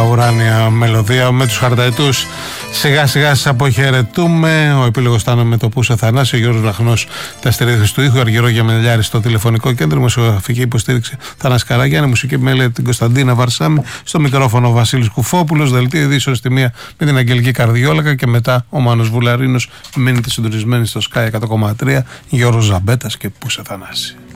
ουράνια μελωδία με τους Χαρταετούς. Σιγά σιγά σας αποχαιρετούμε. Ο επίλογος ήταν με το Πούσο Θανάση, ο Γιώργος Βραχνός τα στερίδες του ήχου, Αργυρό Γιαμελιάρη στο τηλεφωνικό κέντρο, μεσογραφική υποστήριξη Θανάση Καραγιάννη, μουσική μέλη την Κωνσταντίνα Βαρσάμι, στο μικρόφωνο ο Βασίλης Κουφόπουλος, δελτίο ειδήσεων στη μία με την Αγγελική Καρδιόλακα και μετά ο Μάνος Βουλαρίνος. Μείνετε συντονισμένοι στο Sky 100,3, Γιώργος Ζαμπέτας και Πούσο Θανάση.